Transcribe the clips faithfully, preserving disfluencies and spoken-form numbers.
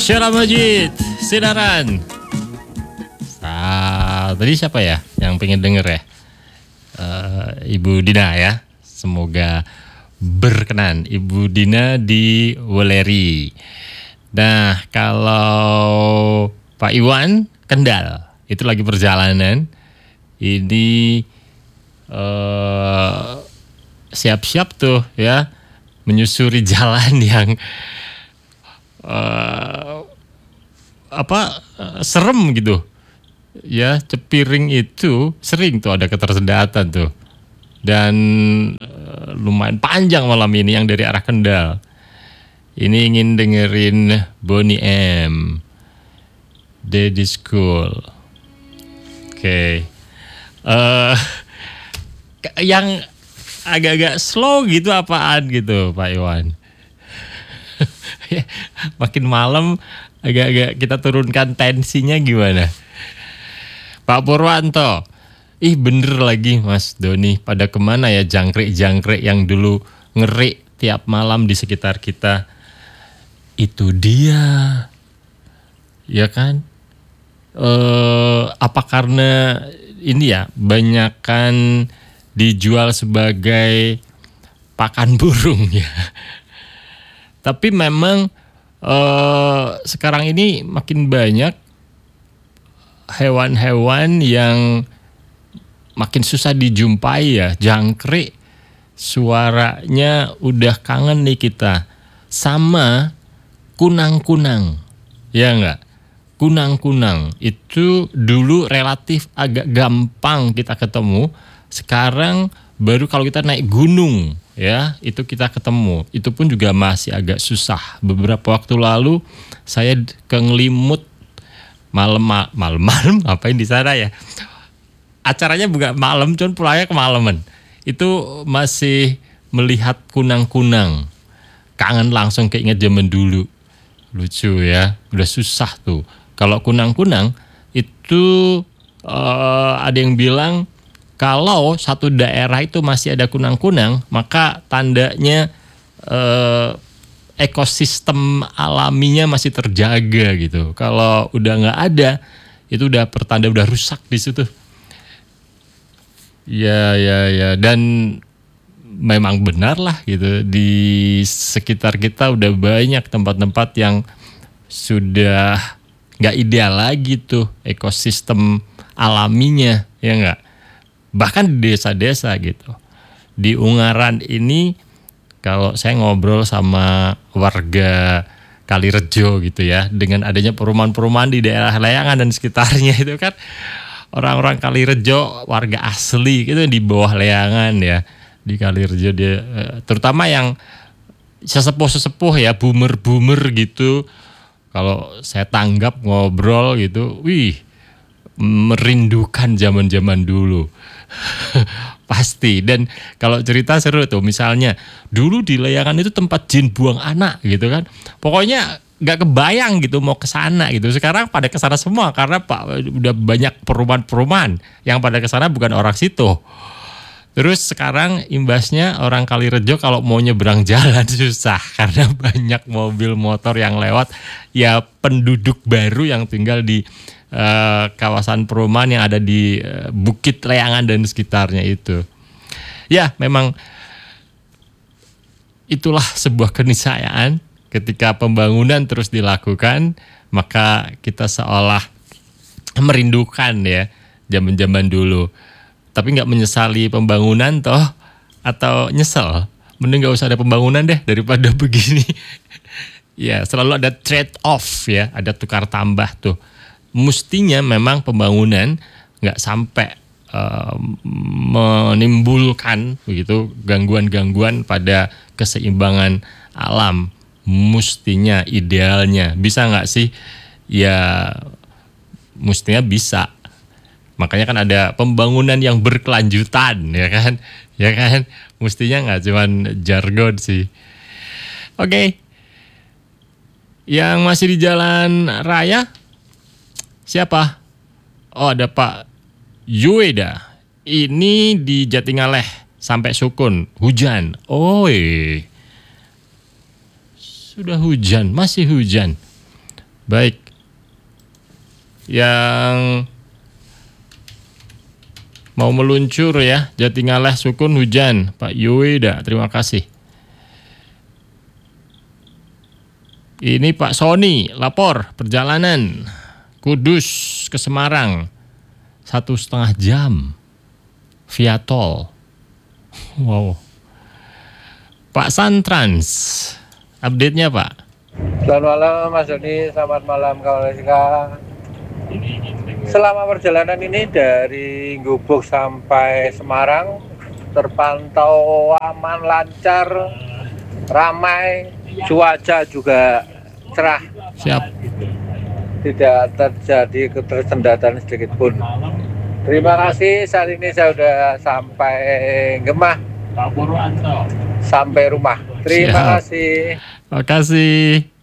Syara Majid, Sinaran. Ah, tadi siapa ya yang pengen denger ya? Uh, Ibu Dina ya. Semoga berkenan. Ibu Dina di Weleri. Nah, kalau Pak Iwan Kendal itu lagi perjalanan. Ini uh, siap-siap tuh ya menyusuri jalan yang uh, apa uh, serem gitu. Ya, Cepiring itu sering tuh ada ketersendatan tuh. Dan uh, lumayan panjang malam ini yang dari arah Kendal. Ini ingin dengerin Boney M. Daddy School. Oke. Okay. Uh, yang agak-agak slow gitu apaan gitu Pak Iwan? Makin malam agak-agak kita turunkan tensinya gimana? Pak Purwanto, ih bener lagi Mas Doni, pada kemana ya jangkrik-jangkrik yang dulu ngerik tiap malam di sekitar kita? Itu dia, ya kan? Eh, apa karena ini ya banyakan dijual sebagai pakan burung ya? Tapi memang eh, sekarang ini makin banyak hewan-hewan yang makin susah dijumpai ya. Jangkrik suaranya udah kangen nih kita. Sama kunang-kunang, ya enggak? Kunang-kunang itu dulu relatif agak gampang kita ketemu. Sekarang baru kalau kita naik gunung ya itu kita ketemu. Itu pun juga masih agak susah. Beberapa waktu lalu saya ke Ngelimut malam malam malam ngapain di sana ya? Acaranya bukan malam, cuman pulangnya kemalaman. Itu masih melihat kunang-kunang. Kangen langsung keinget zaman dulu. Lucu ya, udah susah tuh. Kalau kunang-kunang itu uh, ada yang bilang kalau satu daerah itu masih ada kunang-kunang, maka tandanya uh, ekosistem alaminya masih terjaga gitu. Kalau udah nggak ada, itu udah pertanda udah rusak di situ. Ya, ya, ya. Dan memang benar lah gitu. Di sekitar kita udah banyak tempat-tempat yang sudah nggak ideal lagi tuh ekosistem alaminya, ya nggak? Bahkan di desa-desa gitu. Di Ungaran ini, kalau saya ngobrol sama warga Kalirejo gitu ya, dengan adanya perumahan-perumahan di daerah Leangan dan sekitarnya itu kan orang-orang Kalirejo, warga asli gitu di bawah Leangan ya, di Kalirejo dia, terutama yang sesepuh-sesepuh ya, boomer-boomer gitu. Kalau saya tanggap ngobrol gitu, wih, merindukan zaman-zaman dulu. Pasti. Dan kalau cerita seru tuh, misalnya dulu di Leangan itu tempat jin buang anak gitu kan. Pokoknya nggak kebayang gitu mau ke sana gitu. Sekarang pada ke sana semua karena Pak udah banyak perumahan-perumahan yang pada ke sana bukan orang situ. Terus sekarang imbasnya orang Kalirejo kalau mau nyebrang jalan susah karena banyak mobil motor yang lewat. Ya penduduk baru yang tinggal di Uh, kawasan perumahan yang ada di uh, Bukit Leangan dan sekitarnya itu. Ya, memang itulah sebuah keniscayaan ketika pembangunan terus dilakukan, maka kita seolah merindukan ya zaman-zaman dulu. Tapi nggak menyesali pembangunan toh, atau nyesel? Mending nggak usah ada pembangunan deh daripada begini. Ya, selalu ada trade off ya, ada tukar tambah tuh. Mestinya memang pembangunan nggak sampai uh, menimbulkan begitu gangguan-gangguan pada keseimbangan alam. Mestinya, idealnya bisa nggak sih? Ya mestinya bisa. Makanya kan ada pembangunan yang berkelanjutan, ya kan? Ya kan? Mestinya nggak cuman jargon sih. Oke. Okay. Yang masih di jalan raya siapa? Oh, ada Pak Yueda. Ini di Jatingaleh sampai Sukun. Hujan. Oh, sudah hujan, masih hujan. Baik. Yang mau meluncur ya, Jatingaleh Sukun hujan, Pak Yuwida, terima kasih. Ini Pak Sony, lapor perjalanan Kudus ke Semarang satu setengah jam via tol. Wow. Pak Santrans, update-nya Pak. Selamat malam Mas Doni, selamat malam kawan Sika. Selama perjalanan ini dari Gubuk sampai Semarang terpantau aman, lancar, ramai, cuaca juga cerah. Siap. Tidak terjadi ketersendatan sedikit pun. Terima kasih, saat ini saya sudah sampai Gemah, sampai rumah. Terima Siap. kasih. Terima kasih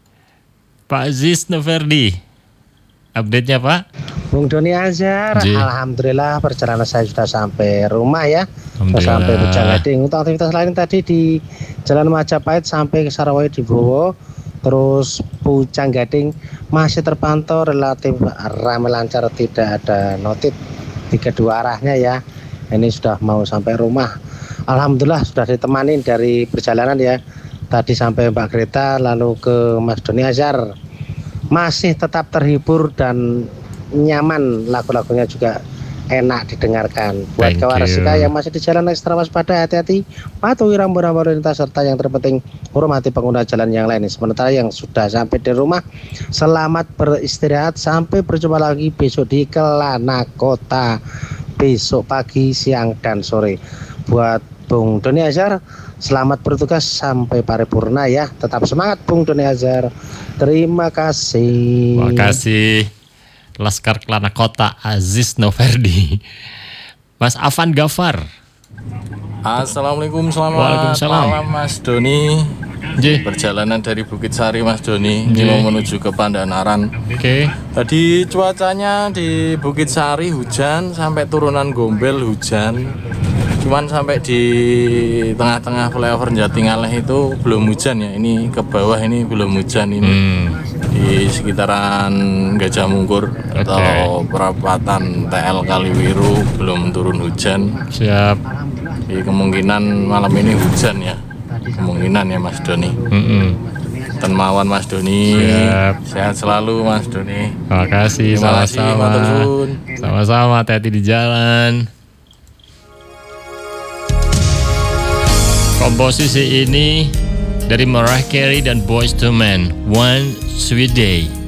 Pak Zis Noverdi. Update-nya Pak. Bung Doni Azhar, J. alhamdulillah perjalanan saya sudah sampai rumah ya. Sudah sampai Alhamdulillah. Pujagading. Untuk aktivitas lain tadi di Jalan Majapahit sampai ke Sarawaya di Bowo, terus Pujagading masih terpantau relatif ramai lancar, tidak ada notif di kedua arahnya ya. Ini sudah mau sampai rumah. Alhamdulillah sudah ditemani dari perjalanan ya. Tadi sampai Mbak Greta, lalu ke Mas Doni Azhar. Masih tetap terhibur dan nyaman, lagu-lagunya juga enak didengarkan. Buat Thank kawan you. Sika yang masih di jalan ekstra waspada, hati-hati, patuhi rambu-rambu lalu lintas, serta yang terpenting hormati pengguna jalan yang lain. Sementara yang sudah sampai di rumah, selamat beristirahat, sampai berjumpa lagi besok di Kelana Kota, besok pagi, siang, dan sore. Buat Bung Doni Azhar, selamat bertugas sampai paripurna ya. Tetap semangat Bung Doni Azhar. Terima kasih. Terima kasih Laskar Kelana Kota Aziz Noverdi. Mas Afan Gafar. Assalamualaikum, selamat Waalaikumsalam. malam Mas Doni. J. Perjalanan dari Bukit Sari Mas Doni, J. ini mau menuju ke Pandanaran. Oke. Tadi cuacanya di Bukit Sari hujan, sampai turunan Gombel hujan. Cuman sampai di tengah-tengah flyover Jatingaleh itu belum hujan ya. Ini ke bawah ini belum hujan ini. Hmm. Di sekitaran Gajah Mungkur atau perapatan T L Kaliwiru belum turun hujan. Siap. Jadi kemungkinan malam ini hujan ya. Kemungkinan ya Mas Doni. Mm-mm. Ten mawon Mas Doni. Siap. Sehat selalu Mas Doni. Terima kasih. Terima kasih, Sama-sama. matur suwun. Sama-sama. Hati-hati di jalan. Komposisi ini dari Mariah Carey dan Boyz two Men, One Sweet Day.